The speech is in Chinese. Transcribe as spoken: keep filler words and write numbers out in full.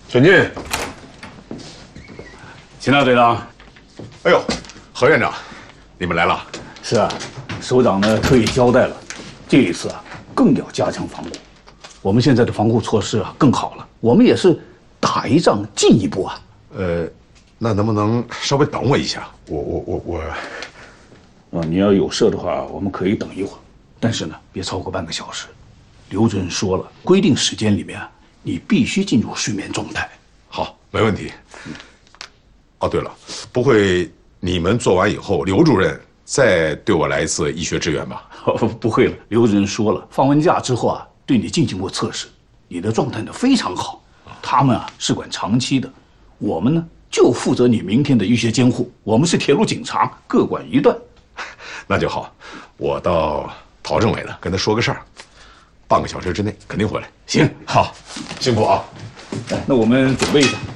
请进。 秦大队长。 哎呦，何院长，你们来了。 是啊，首长呢特意交代了，这一次啊更要加强防护。我们现在的防护措施啊更好了，我们也是打一仗进一步啊。 呃，那能不能稍微等我一下？我我我我。 啊，你要有事的话，我们可以等一会儿，但是呢，别超过半个小时。刘主任说了，规定时间里面啊，你必须进入睡眠状态。 好，没问题。哦，对了，不会你们做完以后，刘主任再对我来一次医学支援吧？ 哦，不会了，刘主任说了，放完假之后啊，对你进行过测试，你的状态呢非常好。他们啊是管长期的，我们呢就负责你明天的医学监护。我们是铁路警察，各管一段。 那就好，我到陶政委呢跟他说个事儿，半个小时之内肯定回来。 行， 好，辛苦啊。 那我们准备一下。